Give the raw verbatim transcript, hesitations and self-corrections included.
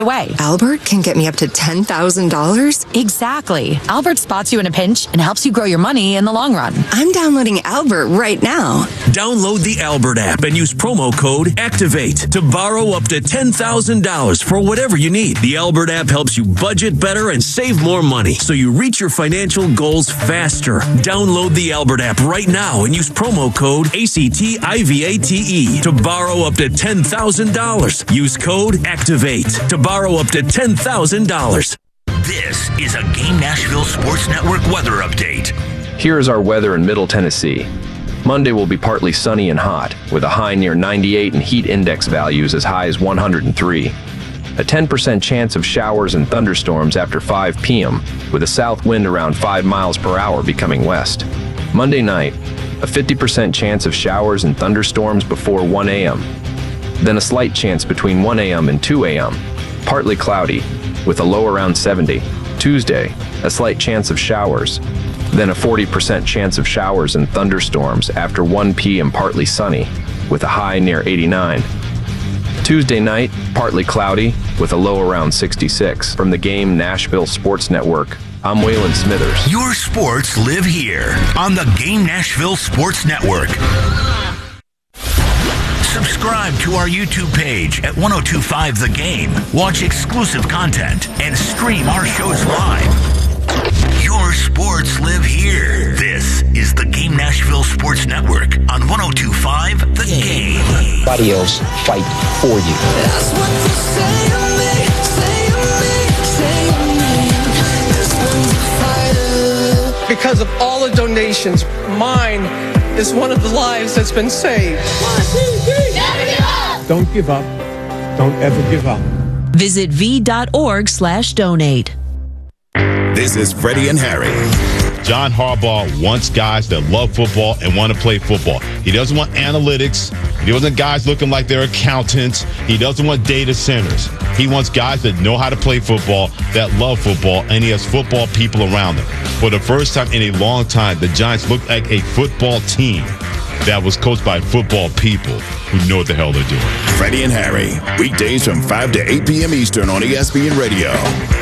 Way. Albert can get me up to ten thousand dollars? Exactly. Albert spots you in a pinch and helps you grow your money in the long run. I'm downloading Albert right now. Download the Albert app and use promo code ACTIVATE to borrow up to ten thousand dollars for whatever you need. The Albert app helps you budget better and save more money so you reach your financial goals faster. Download the Albert app right now and use promo code ACTIVATE to borrow up to ten thousand dollars. Use code ACTIVATE to borrow up to ten thousand dollars. This is a Game Nashville Sports Network weather update. Here is our weather in Middle Tennessee. Monday will be partly sunny and hot, with a high near ninety-eight and heat index values as high as one hundred three. A ten percent chance of showers and thunderstorms after five p.m., with a south wind around five miles per hour becoming west. Monday night, a fifty percent chance of showers and thunderstorms before one a.m. Then a slight chance between one a.m. and two a.m., partly cloudy, with a low around seventy. Tuesday, a slight chance of showers. Then a forty percent chance of showers and thunderstorms after one p.m. partly sunny, with a high near eighty-nine. Tuesday night, partly cloudy, with a low around sixty-six. From the Game Nashville Sports Network, I'm Waylon Smithers. Your sports live here on the Game Nashville Sports Network. Subscribe to our YouTube page at ten twenty-five The Game. Watch exclusive content and stream our shows live. Your sports live here. This is the Game Nashville Sports Network on ten twenty-five The Game. Nobody else fight for you. That's what you say to me, say to me, say to me. This one's a fighter. Because of all the donations, mine is one of the lives that's been saved. One, two, three. Never give up. Don't give up. Don't ever give up. Visit v.org slash donate. This is Freddie and Harry. John Harbaugh wants guys that love football and want to play football. He doesn't want analytics. He doesn't want guys looking like they're accountants. He doesn't want data centers. He wants guys that know how to play football, that love football, and he has football people around them. For the first time in a long time, the Giants look like a football team that was coached by football people who know what the hell they're doing. Freddie and Harry, weekdays from five to eight p.m. Eastern on E S P N Radio.